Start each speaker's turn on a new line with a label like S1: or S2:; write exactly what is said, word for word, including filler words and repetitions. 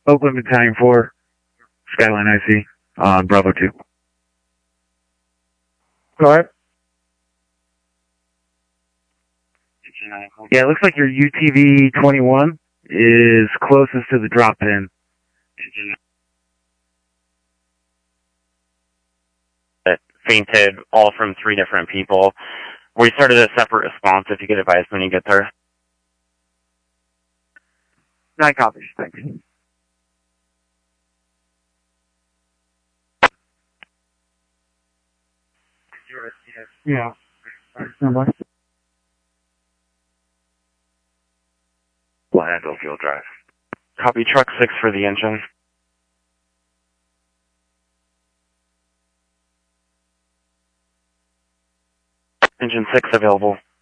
S1: Oakland Battalion four, Skyline I C, on Bravo two. Go ahead. Yeah, it looks like your U T V twenty-one is closest to the drop pin.
S2: That fainted, all from three different people. We started a separate response if you could advise when you get there.
S1: Nine copies, thanks. Yeah. Stand by.
S2: Landville Field Drive. Copy truck six for the engine. Engine six available.